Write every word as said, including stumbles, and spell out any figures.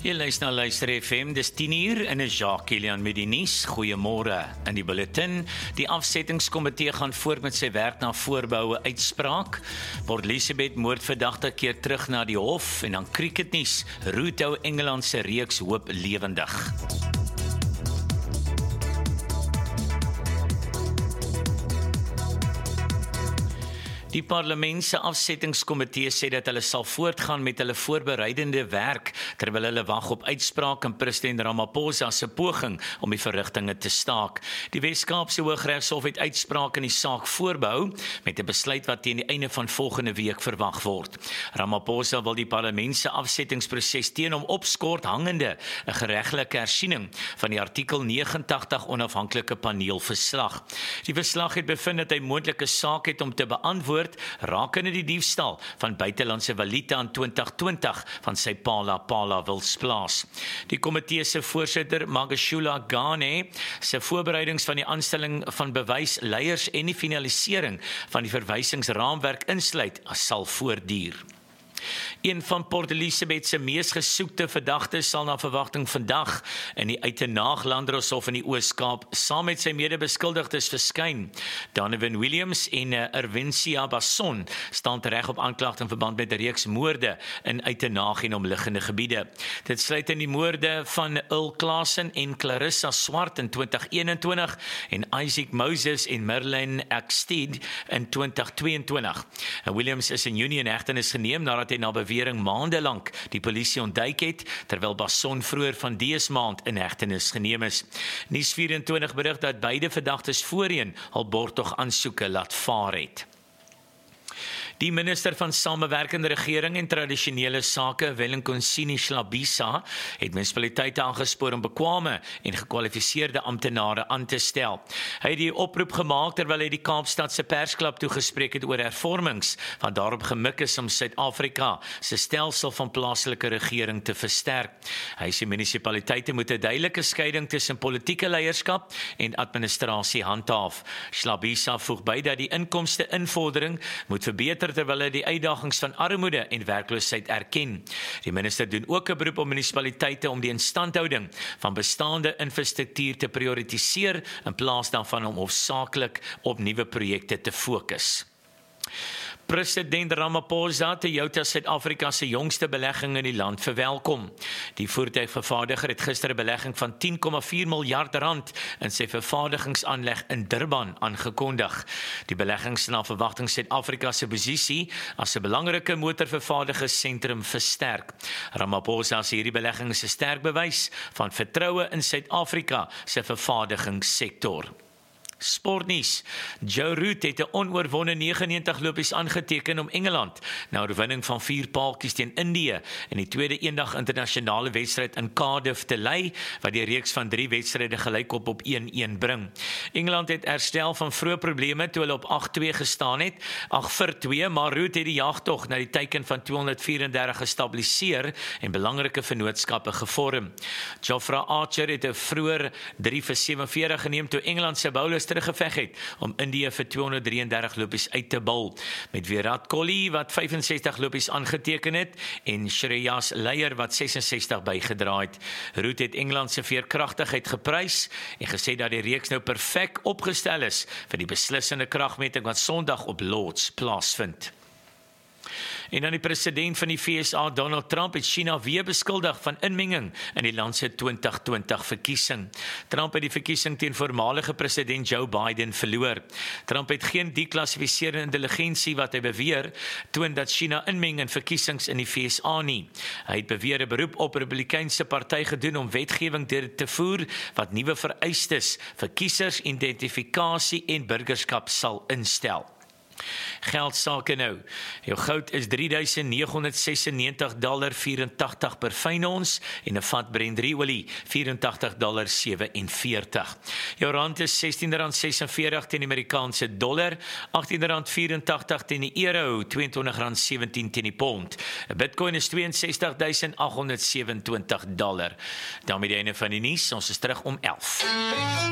Jy luister na Luister F M, dis tien uur en is Jacques Kilian met die nuus. Goeiemôre. In die bulletin, die afsettingskomitee gaan voort met sy werk na voorbehoue uitspraak. Port Elizabeth moordverdagte keer terug na die hof en dan cricketnuus. Roet hou Engeland se reeks hoop lewendig. Die parlement se afsettingskomitee sê dat hulle sal voortgaan met hulle voorbereidende werk terwyl hulle wag op uitspraak in president Ramaphosa se poging om die verrigtinge te staak. Die Wes-Kaapse Hooggeregshof het uitspraak in die saak voorbehou met 'n besluit wat teen die einde van volgende week verwag word. Ramaphosa wil die parlement se afsettingsproses teen hom opskort hangende 'n geregtelike hersiening van die artikel negenentagtig onafhanklike paneelverslag. Die verslag het bevind dat hy moontlike saak het om te beantwoord rakende die diefstal van buitelandse valuta in twintig twintig van sy Pala Pala Wilsplaas. Die komitee se voorsitter Magashula Gane se voorbereidings van die aanstelling van bewysleiers en die finalisering van die verwysingsraamwerk insluit sal voortduur. Een van Port Elizabeth se mees gesoekte verdagtes sal na verwagting vandag in die Uitenaag Landdroshof in die Oos-Kaap saam met sy medebeskuldigdes verskyn. Donovan Williams en Erwinsia Basson staan tereg op aanklagte in verband met 'n reeks moorde in Uitenaag en omliggende gebiede. Dit sluit in die moorde van Earl Claassen en Clarissa Swart in twintig eenentwintig en Isaac Moses en Merlin Axted in twintig tweeëntwintig. Williams is in Junie in hegtenis geneem nadat hy na bewering maande lank die polisie ontduik het, terwyl Basson vroeër van dese maand in hegtenis geneem is. Nuus vyf-en-twintig berig dat beide verdagtes voorheen al borgtog aansoeke laat vaar het. Die minister van Samewerkende Regering en Tradisionele Sake, Wellinkosini Schlabisa, het munisipaliteite aangespoor om bekwame en gekwalifiseerde amptenare aan te stel. Hy het die oproep gemaak terwyl hy die Kaapstad se persklub toegespreek het oor hervormings wat daarop gemik is om Suid-Afrika se stelsel van plaaslike regering te versterk. Hy sê munisipaliteite moet 'n duidelike skeiding tussen politieke leierskap en administrasie handhaaf. Schlabisa voeg by dat die inkomste invordering moet verbeter terwyl hy die uitdagings van armoede en werkloosheid erken. Die minister doen ook 'n beroep op munisipaliteite om die instandhouding van bestaande infrastruktuur te prioritiseer in plaas daarvan om hoofsaaklik op nuwe projekte te fokus. President Ramaphosa, Toyota Suid-Afrika se jongste belegging in die land verwelkom. Die voertuigvervaardiger het gister 'n belegging van tien komma vier miljard rand in sy vervaardigingsaanleg in Durban aangekondig. Die belegging sal na verwagting Suid-Afrika se posisie as 'n belangrike motorvervaardigersentrum versterk. Ramaphosa sê hierdie belegging is 'n sterk bewys van vertroue in Suid-Afrika se vervaardigingssektor. Sportnuus. Joe Root het 'n onoorwonde negenennegentig lopies aangeteken om Engeland na oorwinning van vier paaltjies teen Indië in die tweede eendag internasionale wedstryd in Cardiff te lei, wat die reeks van drie wedstryde gelykop op een-een bring. Engeland het herstel van vroeë probleme toe hulle op agt-twee gestaan het, agt vir twee, maar Root het die jagtog na die teiken van tweehonderdvyf-en-dertig gestabiliseer en belangrike vennootskappe gevorm. Jofra Archer het 'n vroeër drie vir sewenveertig geneem toe Engeland se bowlers teruggeveg het om Indië vir tweehonderddrieëndertig lopies uit te bal. Met Virat Kohli wat vyfensestig lopies aangeteken het en Shreyas Iyer wat sesensestig bygedra het. Root het Engeland se veerkragtigheid geprys en gesê dat die reeks nou perfek opgestel is vir die beslissende kragmeting wat Sondag op Lords plaasvind. En dan die president van die V S A, Donald Trump, het China weer beskuldig van inmenging in die land se twintig twintig verkiesing. Trump het die verkiesing teen voormalige president Joe Biden verloor. Trump het geen deklassifiseerde intelligensie wat hy beweer toon dat China inmeng in verkiesings in die V S A nie. Hy het beweer 'n beroep op Republikeinse party gedoen om wetgewing te voer wat nuwe vereistes vir kiesers, identifikasie en burgerskap sal instel. Geldsake nou. Jou goud is drie duisend nege honderd sesennegentig dollar vyerentagtig per fyn ons en 'n vat Brent olie vyerentagtig dollar sewenveertig. Jou rand is sestien rand sesenveertig teen die Amerikaanse dollar, agttien rand vyerentagtig teen die euro, tweeëntwintig rand sewentien teen die pond. 'n Bitcoin is ses twee duisend agt honderd sewenentwintig dollar. Dan met die einde van die nuus, ons is terug om elf.